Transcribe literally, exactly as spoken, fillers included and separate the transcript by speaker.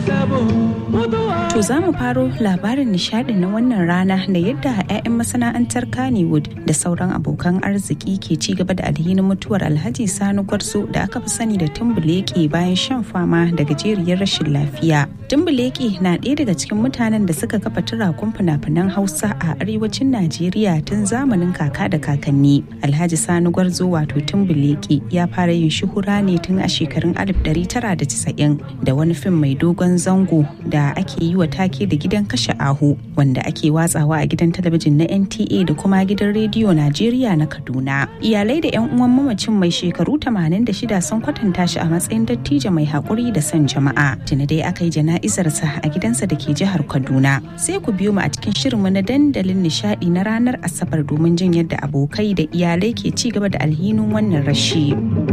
Speaker 1: To za mu faro labarin nishadin na wannan rana da yadda 'ya'yan masana'antar Kannywood da sauran abokan arziki ke ci gaba da alhinin mutuwar Alhaji Sani Gwarzo da aka fi sani da Tumbuleki bayan shan fama da gajeriyar rashin lafiya. Tumbuleki na ɗaya daga cikin mutanen da suka kafa turakun fina-finan Hausa a arewacin Najeriya tun zamanin kaka da kakanni. Alhaji Sani Gwarzo wato Tumbuleki ya fara yin shuhura ne tun a shekarun alif ɗari tara da casa'in da wani fim mai dogon zango da ake yi wa take da gidan kashe ahu wanda ake watsawa a gidan talabijin na N T A da kuma gidan rediyo Najeriya na Kaduna. Iyalai da 'yan uwan mamacin mai shekaru tamanin da shida sun kwatanta shi a matsayin dattijo mai haƙuri da son jama'a. Tuni dai aka yi jana'izarsa a gidansa da ke jihar Kaduna. Sai ku biyo mu a cikin shirinmu na dandalin nishaɗi na ranar Asabar domin jin yadda abokai da iyalai ke ci gaba da alhinin wannan rashi.